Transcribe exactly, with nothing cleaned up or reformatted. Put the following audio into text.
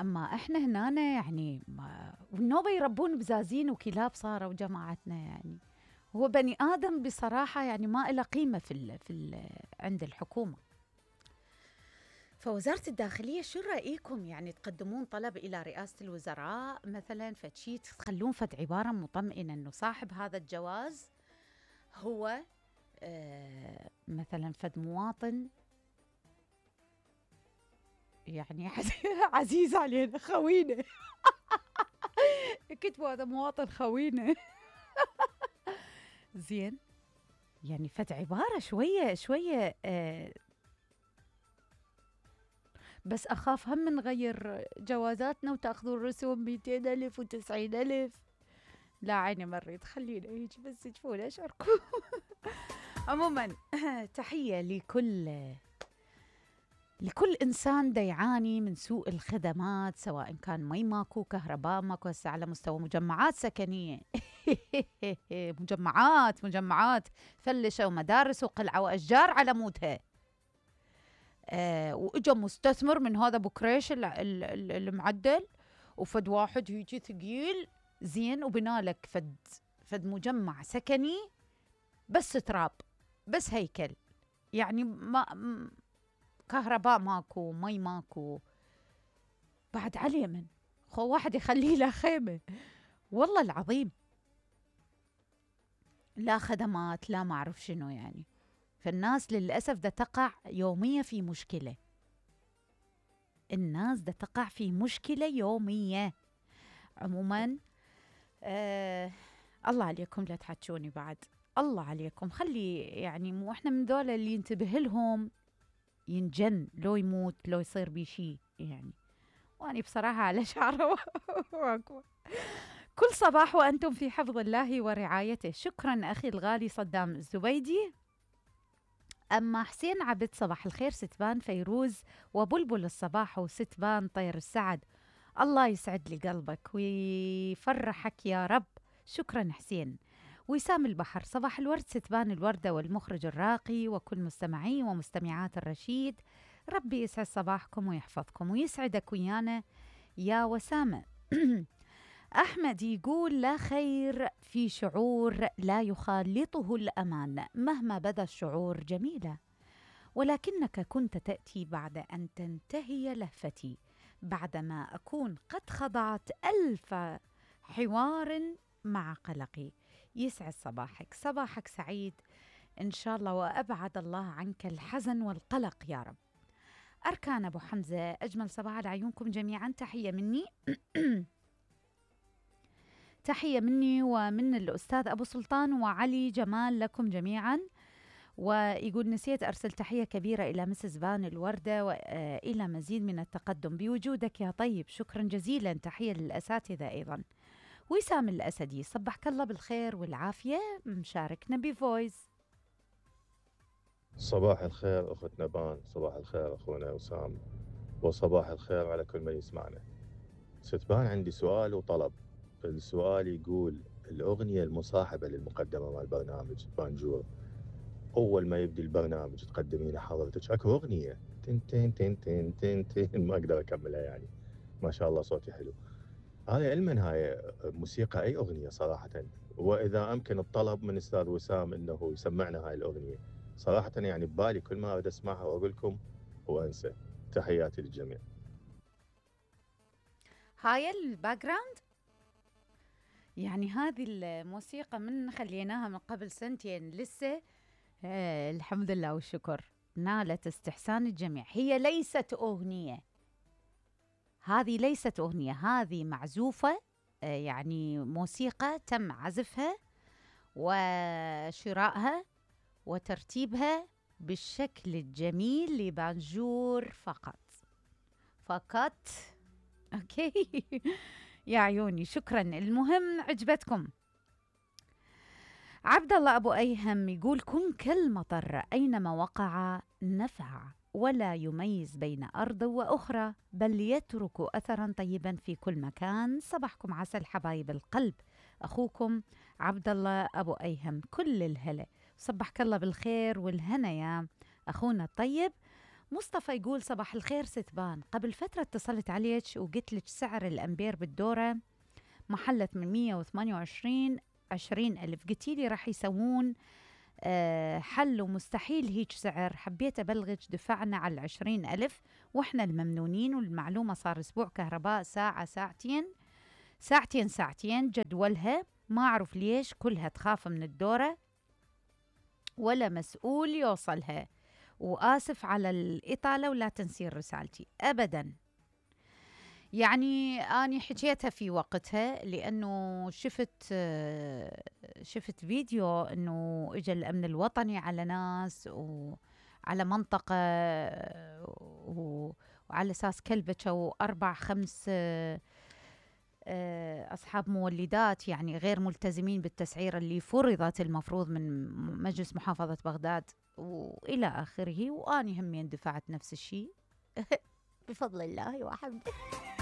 أما إحنا هنا يعني والنوبة يربون بزازين وكلاب صاروا جماعتنا، يعني هو بني آدم بصراحة يعني ما إله قيمة في ال في ال عند الحكومة. فوزارة الداخلية شو رأيكم يعني تقدمون طلب إلى رئاسة الوزراء مثلا فشي تخلون فد عبارة مطمئنة إنه صاحب هذا الجواز هو آه مثلا فد مواطن يعني عزيز علينا خوينا كتبوا هذا مواطن خوينا زين، يعني فد عبارة شوية شوية آه بس أخاف هم نغير جوازاتنا وتأخذوا الرسوم مئتين ألف وتسعين ألف. لا عيني مريت، خلينا هيك بس تشوفونا أشعركم. عموما تحية لكل لكل إنسان دا يعاني من سوء الخدمات، سواء كان مي ماكو، كهرباء ماكو، هسه على مستوى مجمعات سكنية. مجمعات مجمعات فلشوا مدارس وقلعة وأشجار على مودها. آه وإجا مستثمر من هذا بكريش المعدل وفد واحد هيجي ثقيل زين وبنالك فد فد مجمع سكني بس تراب بس هيكل، يعني ما كهرباء ماكو، مي ماكو، بعد على اليمن خو واحد يخليه له خيمة. والله العظيم لا خدمات لا ما أعرف شنو يعني. فالناس للأسف ده تقع يوميا في مشكلة، الناس ده تقع في مشكلة يومية. عموما آه الله عليكم لا تحكوني بعد، الله عليكم خلي يعني مو احنا من ذولا اللي ينتبه لهم ينجن لو يموت لو يصير بي شي يعني. واني بصراحة على شعره كل صباح وأنتم في حفظ الله ورعايته. شكرا أخي الغالي صدام الزبيدي. أما حسين عبد صباح الخير ستبان فيروز وبلبل الصباح وستبان طير السعد، الله يسعد لي قلبك ويفرحك يا رب. شكرا حسين. وسام البحر صباح الورد ستبان الوردة والمخرج الراقي وكل مستمعي ومستمعات الرشيد، ربي يسعد صباحكم ويحفظكم ويسعدك ويانا يا وسامة. أحمد يقول لا خير في شعور لا يخالطه الأمان مهما بدا الشعور جميلة، ولكنك كنت تأتي بعد أن تنتهي لهفتي بعدما أكون قد خضعت ألف حوار مع قلقي. يسعد صباحك، صباحك سعيد إن شاء الله، وأبعد الله عنك الحزن والقلق يا رب. أركان أبو حمزة أجمل صباح على عيونكم جميعا، تحية مني تحية مني ومن الأستاذ أبو سلطان وعلي جمال لكم جميعا. ويقول نسيت أرسل تحية كبيرة إلى مسز بان الوردة وإلى مزيد من التقدم بوجودك يا طيب، شكرا جزيلا. تحية للأساتذة أيضا. وسام الأسدي صبحك الله بالخير والعافية، مشاركنا بفويس. صباح الخير أختنا بان، صباح الخير أخونا وسام، وصباح الخير على كل من يسمعنا. ستبان عندي سؤال وطلب. السؤال يقول الأغنية المصاحبة للمقدمة مع البرنامج بانجور، أول ما يبدي البرنامج تقدمين حضرتك أكو أغنية تن تن تن تن تن تن ما أقدر أكملها يعني، ما شاء الله صوتي حلو. هاي علما هاي موسيقى أي أغنية صراحة، وإذا أمكن الطلب من أستاذ وسام إنه يسمعنا هاي الأغنية صراحة، يعني ببالي كل ما أريد أسمعها وأقول لكم وأنسى. تحياتي للجميع. هاي الباك جراوند يعني هذه الموسيقى من خليناها من قبل سنتين لسه آه الحمد لله والشكر نالت استحسان الجميع. هي ليست أغنية، هذه ليست أغنية، هذه معزوفة آه يعني موسيقى تم عزفها وشرائها وترتيبها بالشكل الجميل لبانجور فقط فقط. أوكي يا عيوني شكرا. المهم عجبتكم. عبد الله أبو أيهم يقول كن كالمطر أينما وقع نفع ولا يميز بين أرض وأخرى بل يترك أثرا طيبا في كل مكان. صباحكم عسل حبايب القلب، أخوكم عبد الله أبو أيهم. كل الهلا، صبحك الله بالخير والهنا يا أخونا الطيب. مصطفى يقول صباح الخير ستبان، قبل فترة اتصلت عليك وقلت لك سعر الأمبير بالدورة محلت من مية وثمانية وعشرين عشرين ألف، قلتي لي راح يسوون آه حل ومستحيل هيك سعر، حبيت أبلغك دفعنا على العشرين ألف وإحنا الممنونين، والمعلومة صار أسبوع كهرباء ساعة ساعتين ساعتين ساعتين جدولها، ما أعرف ليش كلها تخاف من الدورة ولا مسؤول يوصلها، وآسف على الإطالة ولا تنسين رسالتي أبداً. يعني أنا حكيتها في وقتها لأنه شفت شفت فيديو أنه إجا الأمن الوطني على ناس وعلى منطقة وعلى أساس كلبة وأربع خمس أصحاب مولدات يعني غير ملتزمين بالتسعير اللي فرضت المفروض من مجلس محافظة بغداد وإلى آخره، وأني همين دفعت نفس الشيء بفضل الله وحمده.